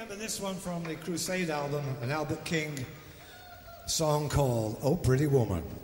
remember this one from the Crusade album, an Albert King song called Oh Pretty Woman.